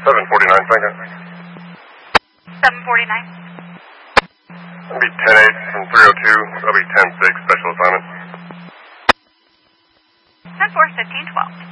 749 second. 749. That'll be 10-8 from 302. That'll be 10-6 special assignment. 10-4, 15-12.